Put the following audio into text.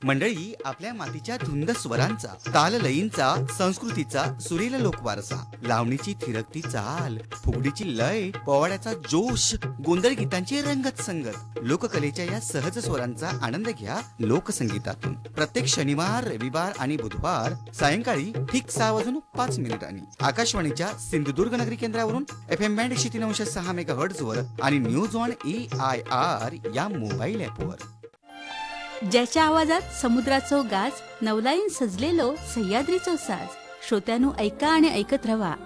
मंडळी, आपल्या मातीच्या धुंद स्वरांचा, ताललयींचा, संस्कृतीचा सुरेल लोकवारसा, लावणीची थिरकती चाल, फुगडीची लय, पोवाड्याचा जोश, गोंधळ गीतांची रंगत संगत, लोककलेच्या या सहज स्वरांचा आनंद घ्या लोकसंगीतातून. प्रत्येक शनिवार, रविवार आणि बुधवार सायंकाळी ठीक 6:05 आकाशवाणीच्या सिंधुदुर्ग नगरी केंद्रावरून FM बँड 103.6 मेगाहर्ट्झ वर आणि न्यूज ऑन AIR या मोबाईल ॲपवर. ज्याच्या आवाजात समुद्राचो गाज, नवलाईन सजलेलो सह्याद्रीचो साज. श्रोत्यानो, ऐका आणि ऐकत रवा